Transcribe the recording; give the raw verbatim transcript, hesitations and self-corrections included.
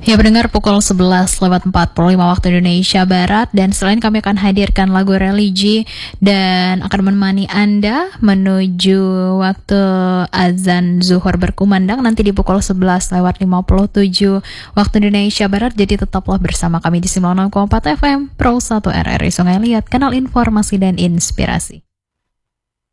Ya pendengar, pukul sebelas lewat empat puluh lima waktu Indonesia Barat, dan selain kami akan hadirkan lagu religi dan akan menemani Anda menuju waktu azan zuhur berkumandang nanti di pukul sebelas lewat lima puluh tujuh waktu Indonesia Barat. Jadi tetaplah bersama kami di sembilan puluh enam koma empat F M Pro satu R R I Sungai Liat, kanal informasi dan inspirasi.